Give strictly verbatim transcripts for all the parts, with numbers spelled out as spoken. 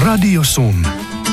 Radio Sun.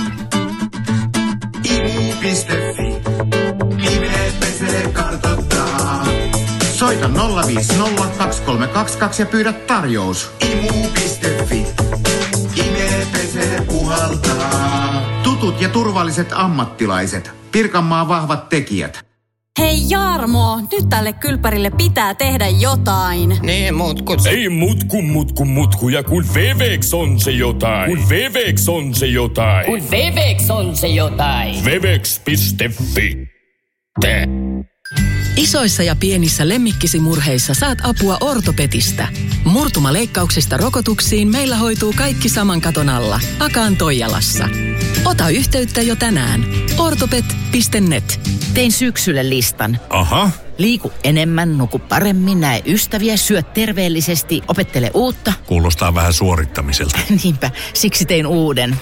imu piste fi. Nimet pesee kartoittaa. Soita nolla viisi nolla kaksi kolme kaksi kaksi ja pyydä tarjous. imu piste fi. Nimet pesee puhaltaa. Tutut ja turvalliset ammattilaiset. Pirkanmaan vahvat tekijät. Hei Jarmo, nyt tälle kylpärille pitää tehdä jotain. Niin, mutku. Ei mutku, mutku, mutku. Ja kun Vevex on se jotain. Kun Vevex on se jotain. Kun Vevex on se jotain. Vevex piste fi. Te. Isoissa ja pienissä lemmikkisimurheissa saat apua Ortopedistä. Murtumaleikkauksista rokotuksiin meillä hoituu kaikki saman katon alla. Akaan Toijalassa. Ota yhteyttä jo tänään. ortoped piste net. Tein syksyllä listan. Aha. Liiku enemmän, nuku paremmin, näe ystäviä, syö terveellisesti, opettele uutta. Kuulostaa vähän suorittamiselta. Niinpä, siksi tein uuden.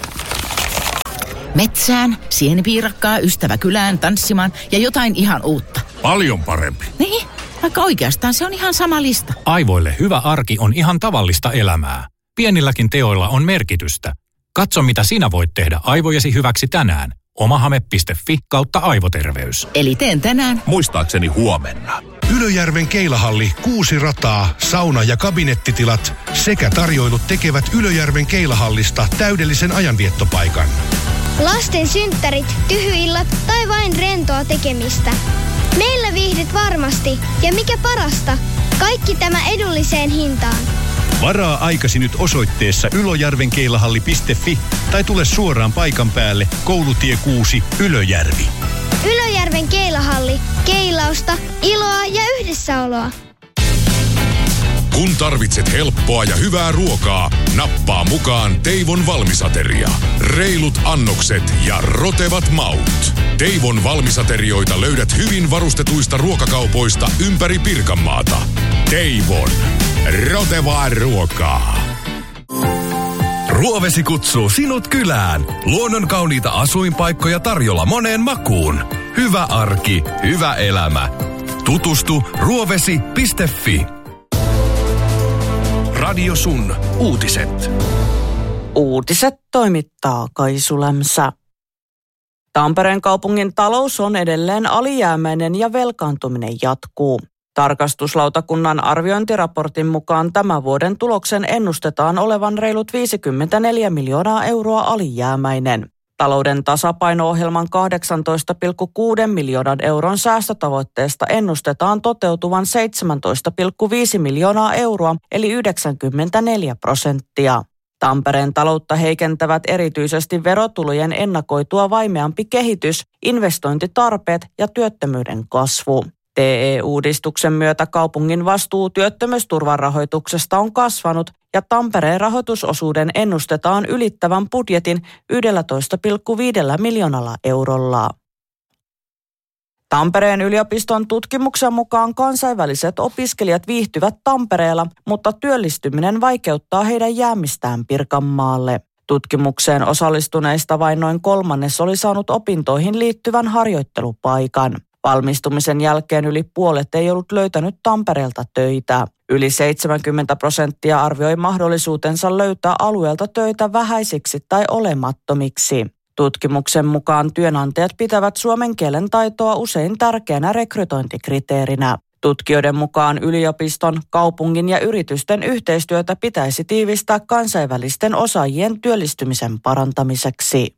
Metsään, sienipiirakkaa, ystävä kylään, tanssimaan ja jotain ihan uutta. Paljon parempi. Niin, vaikka oikeastaan se on ihan sama lista. Aivoille hyvä arki on ihan tavallista elämää. Pienilläkin teoilla on merkitystä. Katso, mitä sinä voit tehdä aivojesi hyväksi tänään. omahame piste fi kautta aivoterveys. Eli teen tänään. Muistaakseni huomenna. Ylöjärven Keilahalli, kuusi rataa, sauna- ja kabinettitilat sekä tarjoilut tekevät Ylöjärven Keilahallista täydellisen ajanviettopaikan. Lasten synttärit, tyhyillat tai vain rentoa tekemistä. Meillä viihdyt varmasti ja mikä parasta, kaikki tämä edulliseen hintaan. Varaa aikasi nyt osoitteessa ylöjärvenkeilahalli piste fi tai tule suoraan paikan päälle Koulutie kuusi, Ylöjärvi. Ylöjärven Keilahalli. Keilausta, iloa ja yhdessäoloa. Kun tarvitset helppoa ja hyvää ruokaa, nappaa mukaan Teivon valmisateria. Reilut annokset ja rotevat maut. Teivon valmisaterioita löydät hyvin varustetuista ruokakaupoista ympäri Pirkanmaata. Teivon. Rotevaa ruokaa. Ruovesi kutsuu sinut kylään. Luonnon kauniita asuinpaikkoja tarjolla moneen makuun. Hyvä arki, hyvä elämä. Tutustu ruovesi piste fi. Radio Sun. Uutiset. Uutiset toimittaa Kaisu Lämsä. Tampereen kaupungin talous on edelleen alijäämäinen ja velkaantuminen jatkuu. Tarkastuslautakunnan arviointiraportin mukaan tämän vuoden tuloksen ennustetaan olevan reilut viisikymmentäneljä miljoonaa euroa alijäämäinen. Talouden tasapaino-ohjelman kahdeksantoista pilkku kuusi miljoonan euron säästötavoitteesta ennustetaan toteutuvan seitsemäntoista pilkku viisi miljoonaa euroa eli yhdeksänkymmentäneljä prosenttia. Tampereen taloutta heikentävät erityisesti verotulojen ennakoitua vaimeampi kehitys, investointitarpeet ja työttömyyden kasvu. T E-uudistuksen myötä kaupungin vastuu työttömyysturvan rahoituksesta on kasvanut ja Tampereen rahoitusosuuden ennustetaan ylittävän budjetin yksitoista pilkku viisi miljoonalla eurolla. Tampereen yliopiston tutkimuksen mukaan kansainväliset opiskelijat viihtyvät Tampereella, mutta työllistyminen vaikeuttaa heidän jäämistään Pirkanmaalle. Tutkimukseen osallistuneista vain noin kolmannes oli saanut opintoihin liittyvän harjoittelupaikan. Valmistumisen jälkeen yli puolet ei ollut löytänyt Tampereelta töitä. Yli seitsemänkymmentä prosenttia arvioi mahdollisuutensa löytää alueelta töitä vähäisiksi tai olemattomiksi. Tutkimuksen mukaan työnantajat pitävät suomen kielen taitoa usein tärkeänä rekrytointikriteerinä. Tutkijoiden mukaan yliopiston, kaupungin ja yritysten yhteistyötä pitäisi tiivistää kansainvälisten osaajien työllistymisen parantamiseksi.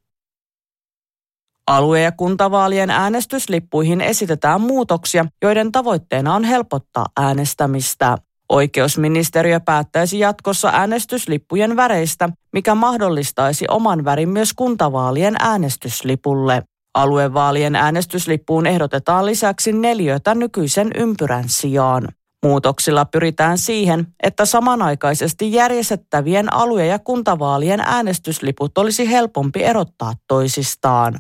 Alue- ja kuntavaalien äänestyslippuihin esitetään muutoksia, joiden tavoitteena on helpottaa äänestämistä. Oikeusministeriö päättäisi jatkossa äänestyslippujen väreistä, mikä mahdollistaisi oman värin myös kuntavaalien äänestyslipulle. Aluevaalien äänestyslippuun ehdotetaan lisäksi neliötä nykyisen ympyrän sijaan. Muutoksilla pyritään siihen, että samanaikaisesti järjestettävien alue- ja kuntavaalien äänestysliput olisi helpompi erottaa toisistaan.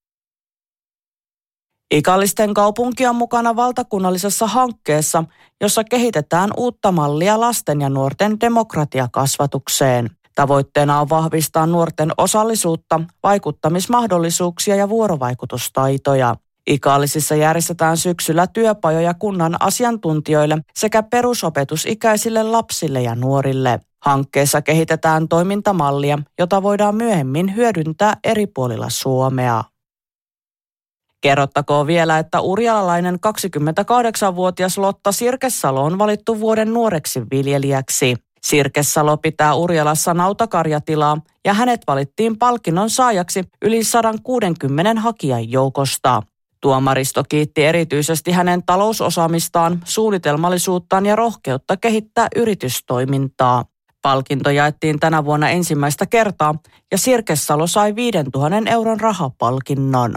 Ikallisten kaupunki on mukana valtakunnallisessa hankkeessa, jossa kehitetään uutta mallia lasten ja nuorten demokratiakasvatukseen. Tavoitteena on vahvistaa nuorten osallisuutta, vaikuttamismahdollisuuksia ja vuorovaikutustaitoja. Ikallisissa järjestetään syksyllä työpajoja kunnan asiantuntijoille sekä perusopetusikäisille lapsille ja nuorille. Hankkeessa kehitetään toimintamallia, jota voidaan myöhemmin hyödyntää eri puolilla Suomea. Kerrottakoon vielä, että urjalalainen kaksikymmentäkahdeksanvuotias Lotta Sirkesalo on valittu vuoden nuoreksi viljelijäksi. Sirkesalo pitää Urjalassa nautakarjatilaa ja hänet valittiin palkinnon saajaksi yli sata kuusikymmentä hakijan joukosta. Tuomaristo kiitti erityisesti hänen talousosaamistaan, suunnitelmallisuuttaan ja rohkeutta kehittää yritystoimintaa. Palkinto jaettiin tänä vuonna ensimmäistä kertaa ja Sirkesalo sai viisituhatta euron rahapalkinnon.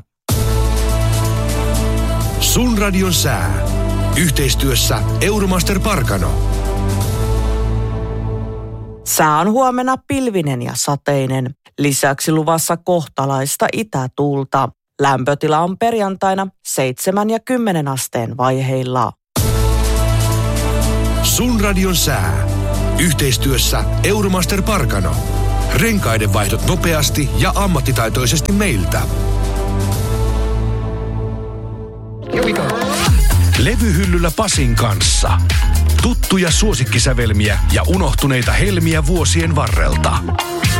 Sun radion sää. Yhteistyössä Euromaster Parkano. Sää on huomenna pilvinen ja sateinen. Lisäksi luvassa kohtalaista itätuulta. Lämpötila on perjantaina seitsemän ja kymmenen asteen vaiheilla. Sun radion sää. Yhteistyössä Euromaster Parkano. Renkaiden vaihdot nopeasti ja ammattitaitoisesti meiltä. Levyhyllyllä Pasin kanssa. Tuttuja suosikkisävelmiä ja unohtuneita helmiä vuosien varrelta.